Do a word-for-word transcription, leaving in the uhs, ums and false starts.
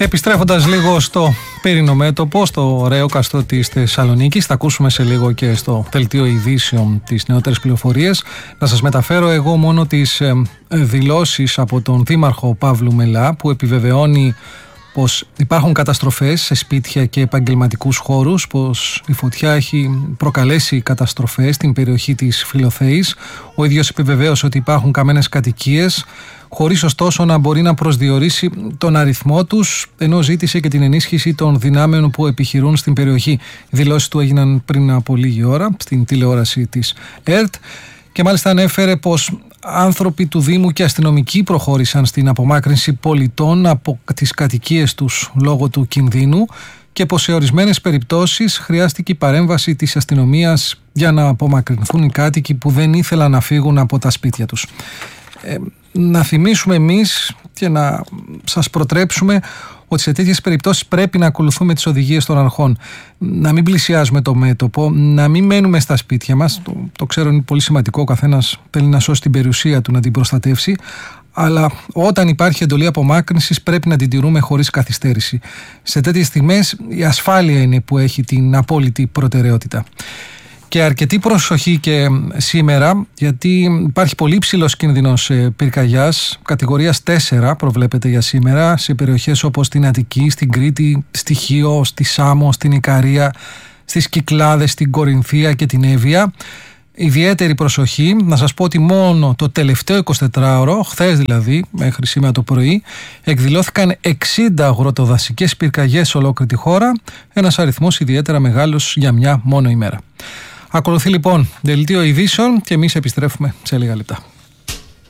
Επιστρέφοντας λίγο στο πύρινο μέτωπο, στο ωραίο καστρό της Θεσσαλονίκης, θα ακούσουμε σε λίγο και στο δελτίο ειδήσεων τις νεότερες πληροφορίες. Να σας μεταφέρω εγώ μόνο τις ε, δηλώσεις από τον Δήμαρχο Παύλου Μελά, που επιβεβαιώνει πως υπάρχουν καταστροφές σε σπίτια και επαγγελματικούς χώρους, πως η φωτιά έχει προκαλέσει καταστροφές στην περιοχή της Φιλοθέης. Ο ίδιος επιβεβαίωσε ότι υπάρχουν καμένες κατοικίες, χωρίς ωστόσο να μπορεί να προσδιορίσει τον αριθμό τους, ενώ ζήτησε και την ενίσχυση των δυνάμεων που επιχειρούν στην περιοχή. Οι δηλώσεις του έγιναν πριν από λίγη ώρα στην τηλεόραση της ΕΡΤ και μάλιστα ανέφερε πως άνθρωποι του Δήμου και αστυνομικοί προχώρησαν στην απομάκρυνση πολιτών από τις κατοικίες τους λόγω του κινδύνου και πως σε ορισμένες περιπτώσεις χρειάστηκε η παρέμβαση της αστυνομίας για να απομακρυνθούν οι κάτοικοι που δεν ήθελαν να φύγουν από τα σπίτια τους. Ε, να θυμίσουμε εμείς και να σας προτρέψουμε ότι σε τέτοιες περιπτώσεις πρέπει να ακολουθούμε τις οδηγίες των αρχών. Να μην πλησιάζουμε το μέτωπο, να μην μένουμε στα σπίτια μας. Το, το ξέρω, είναι πολύ σημαντικό. Ο καθένας θέλει να σώσει την περιουσία του, να την προστατεύσει. Αλλά όταν υπάρχει εντολή απομάκρυνσης, πρέπει να την τηρούμε χωρίς καθυστέρηση. Σε τέτοιες στιγμές η ασφάλεια είναι που έχει την απόλυτη προτεραιότητα. Και αρκετή προσοχή και σήμερα, γιατί υπάρχει πολύ ψηλός κίνδυνος πυρκαγιάς, κατηγορίας τέσσερα προβλέπεται για σήμερα, σε περιοχές όπως την Αττική, στην Κρήτη, στη Χίο, στη Σάμο, στην Ικαρία, στις Κυκλάδες, στην Κορινθία και την Εύβοια. Ιδιαίτερη προσοχή, να σας πω ότι μόνο το τελευταίο εικοσιτετράωρο, χθες δηλαδή, μέχρι σήμερα το πρωί, εκδηλώθηκαν εξήντα αγροτοδασικές πυρκαγιές σε ολόκληρη τη χώρα, ένας αριθμός ιδιαίτερα μεγάλος για μια μόνο ημέρα. Ακολουθεί λοιπόν δελτίο ειδήσεων και εμείς επιστρέφουμε σε λίγα λεπτά.